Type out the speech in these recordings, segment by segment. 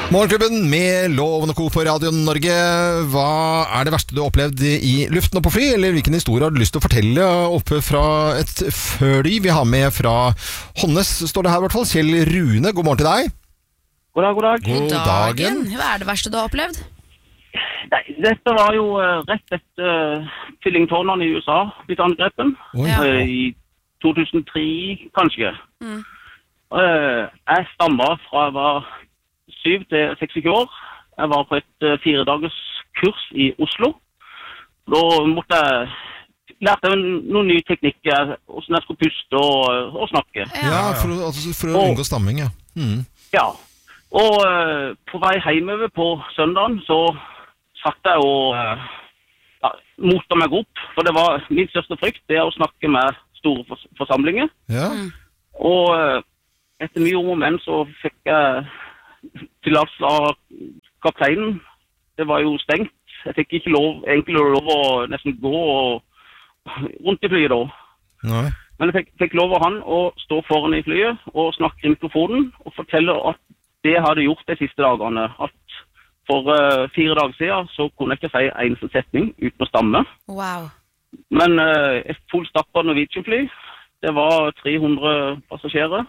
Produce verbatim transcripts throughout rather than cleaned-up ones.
Morgenklubben med Loven og Co på Radio Norge. Hva er det verste du har opplevd i luften og på fly? Eller hvilken historie har du lyst til å fortelle oppe fra et fly? Vi har med fra Hånnes, står det her i hvert fall. Kjell Rune, god morgen til deg. God dag, god dag. God dagen. Hva er det verste du har opplevd? Nei, dette var jo uh, rett etter uh, tvillingtårnene i U S A blitt angrepen. Ja. Uh, I to tusen tre, kanskje. Mm. Uh, jeg stammer fra jeg var syv til seksti år. Jeg var på et uh, fire dagers kurs i Oslo. Da måtte jeg lærte jeg noen nye teknikker, hvordan jeg skulle puste og, og snakke. Ja, ja for, altså, for å unngå stamming, ja. Mm. Ja, og uh, på vei hjemover på søndagen så satt jeg og uh, ja, motet meg opp, for det var min største frykt, det er å snakke med store fors forsamlinger. Ja. Mm. Og uh, etter mye om og men så fikk jeg tillatelse av kapteinen. Det var jo stengt. Jeg fikk ikke lov, egentlig lov å nesten gå og rundt i flyet da. Nei. Men jeg fikk, fikk lov av han å stå foran i flyet og snakke i mikrofonen og fortelle at det jeg hadde gjort de siste dagene. At for uh, fire dager siden så kunne jeg ikke si en setning uten å stamme. Wow. Men uh, et fullstappet Norwegian-fly, det var tre hundre passasjerer.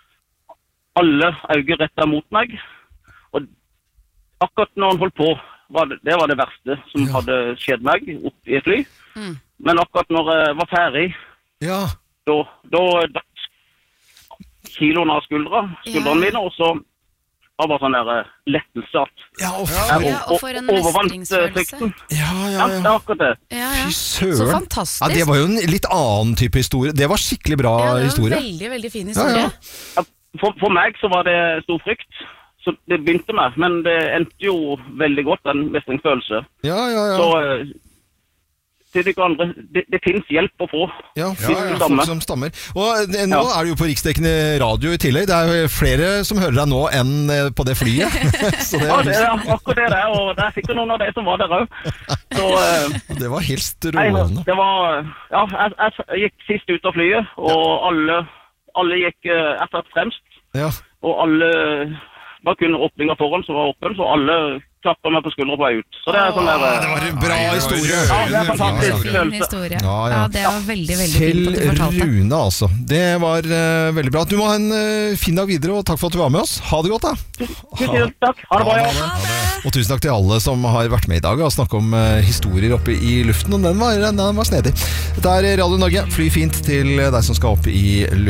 Alle øyne rettet mot meg, og akkurat når han holdt på, var det, det var det verste som ja. hadde skjedd meg opp i et fly. Mm. Men akkurat når jeg var ferdig, ja. da, da datt kiloen av skuldra, skuldrene ja. mine, og så var bare sånn der lettelse at ja, og jeg ja, og for en mestringsfølelse. Ja, ja, ja. Ja, det er akkurat det. Ja, ja. Fy søren. Så fantastisk. Ja, det var jo en litt annen type historie. Det var skikkelig bra ja, det var historie. En veldig, veldig fin historie. Ja, ja. For, for meg så var det stor frykt, så det begynte med, men det endte jo veldig godt, den mestringsfølelse. Ja, ja, ja. Så til de andre, det, det finnes hjelp å få. Ja, ja, ja, folk som stammer. Og det, nå ja. er det jo på riksdekkende radio i tillegg. Det er jo flere som hører deg nå enn på det flyet. Så det, ja, det er akkurat det der, og der fikk jo noen av de som var der også. Så, uh, det var helt strålende. Det var, ja, jeg, jeg gikk sist ut av flyet, og ja. alle... Alle gikk uh, etter fremst, ja. og alle var kun åpninger foran som var åpen, så alle klappet meg på skuldra på vei ut. Så det er sånn der... Uh, det var en bra historie. Ja, det er fantastisk ja, historie. Ja, ja. ja, det var veldig, veldig fint at du fortalte. Kjell Rune, altså. Det var uh, veldig bra. Du må ha en uh, fin dag videre, og takk for at du var med oss. Ha det godt, da. Tusen takk. Ha det bra, ja. Ha det. Og tusen takk til alle som har vært med i dag og snakket om uh, historier oppe i luften, og den var, den var snedig. Dette er Radio Norge. Fly fint til deg som skal opp i luften.